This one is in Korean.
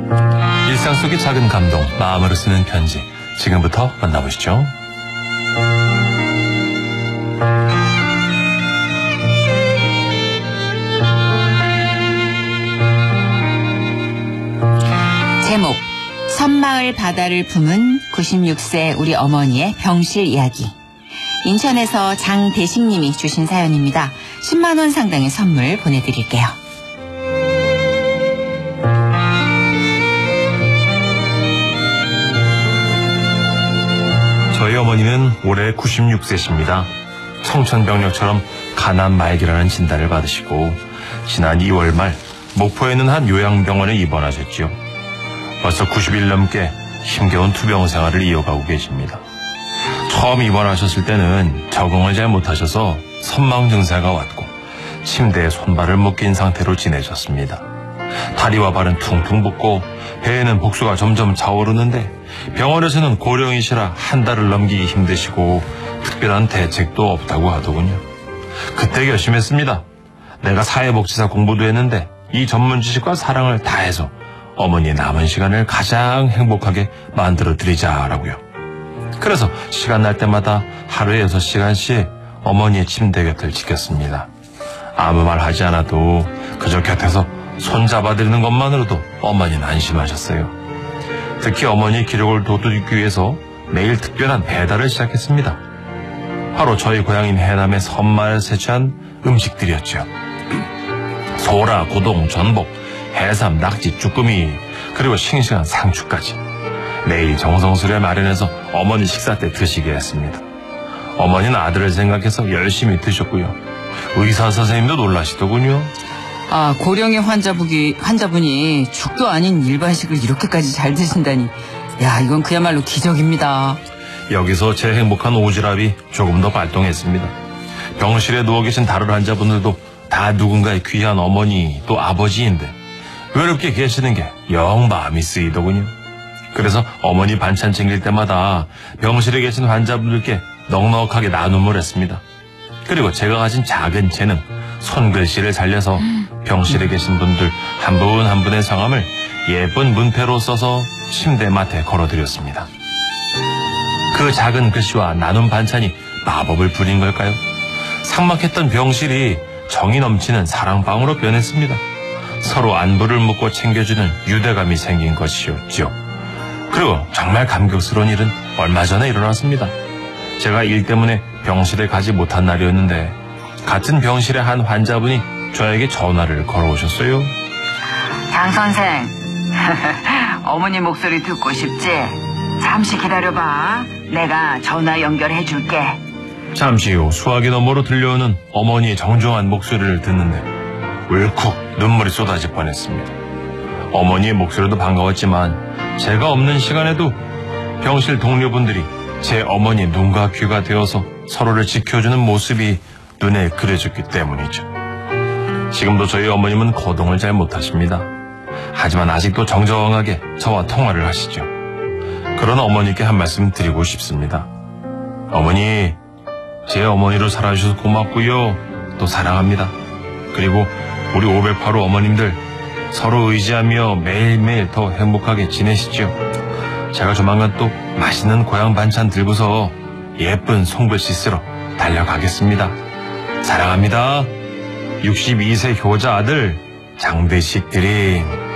일상 속의 작은 감동, 마음으로 쓰는 편지. 지금부터 만나보시죠. 제목, 섬마을 바다를 품은 96세 우리 어머니의 병실 이야기. 인천에서 장대식님이 주신 사연입니다. 10만 원 상당의 선물 보내드릴게요. 저희 어머니는 올해 96세십니다. 청천벽력처럼 간암 말기라는 진단을 받으시고 지난 2월 말 목포에 있는 한 요양병원에 입원하셨지요. 벌써 90일 넘게 힘겨운 투병 생활을 이어가고 계십니다. 처음 입원하셨을 때는 적응을 잘 못하셔서 선망 증세가 왔고 침대에 손발을 묶인 상태로 지내셨습니다. 다리와 발은 퉁퉁 붓고 배에는 복수가 점점 차오르는데 병원에서는 고령이시라 한 달을 넘기기 힘드시고 특별한 대책도 없다고 하더군요. 그때 결심했습니다. 내가 사회복지사 공부도 했는데 이 전문 지식과 사랑을 다해서 어머니의 남은 시간을 가장 행복하게 만들어드리자라고요. 그래서 시간 날 때마다 하루에 6시간씩 어머니의 침대 곁을 지켰습니다. 아무 말 하지 않아도 그저 곁에서 손잡아드리는 것만으로도 어머니는 안심하셨어요. 특히 어머니의 기력을 돋우기 위해서 매일 특별한 배달을 시작했습니다. 바로 저희 고향인 해남의 섬마을에 채취한 음식들이었죠. 소라, 고동, 전복, 해삼, 낙지, 쭈꾸미, 그리고 싱싱한 상추까지 매일 정성스레 마련해서 어머니 식사 때 드시게 했습니다. 어머니는 아들을 생각해서 열심히 드셨고요. 의사 선생님도 놀라시더군요. 아, 고령의 환자분이 죽도 아닌 일반식을 이렇게까지 잘 드신다니. 야, 이건 그야말로 기적입니다. 여기서 제 행복한 오지랖이 조금 더 발동했습니다. 병실에 누워 계신 다른 환자분들도 다 누군가의 귀한 어머니 또 아버지인데 외롭게 계시는 게 영 마음이 쓰이더군요. 그래서 어머니 반찬 챙길 때마다 병실에 계신 환자분들께 넉넉하게 나눔을 했습니다. 그리고 제가 가진 작은 재능, 손글씨를 살려서 병실에 계신 분들 한 분 한 분의 성함을 예쁜 문패로 써서 침대 맡에 걸어드렸습니다. 그 작은 글씨와 나눔 반찬이 마법을 부린 걸까요? 삭막했던 병실이 정이 넘치는 사랑방으로 변했습니다. 서로 안부를 묻고 챙겨주는 유대감이 생긴 것이었죠. 그리고 정말 감격스러운 일은 얼마 전에 일어났습니다. 제가 일 때문에 병실에 가지 못한 날이었는데 같은 병실의 한 환자분이 저에게 전화를 걸어오셨어요. 장 선생, 어머니 목소리 듣고 싶지? 잠시 기다려봐. 내가 전화 연결해 줄게. 잠시 후 수화기 너머로 들려오는 어머니의 정중한 목소리를 듣는데 울컥 눈물이 쏟아질 뻔했습니다. 어머니의 목소리도 반가웠지만 제가 없는 시간에도 병실 동료분들이 제 어머니 눈과 귀가 되어서 서로를 지켜주는 모습이 눈에 그려졌기 때문이죠. 지금도 저희 어머님은 거동을 잘 못하십니다. 하지만 아직도 정정하게 저와 통화를 하시죠. 그런 어머니께 한 말씀 드리고 싶습니다. 어머니, 제 어머니로 살아주셔서 고맙고요. 또 사랑합니다. 그리고 우리 508호 어머님들 서로 의지하며 매일매일 더 행복하게 지내시죠. 제가 조만간 또 맛있는 고향 반찬 들고서 예쁜 송글씨 쓰러 달려가겠습니다. 사랑합니다. 62세 효자 아들 장대식 드림.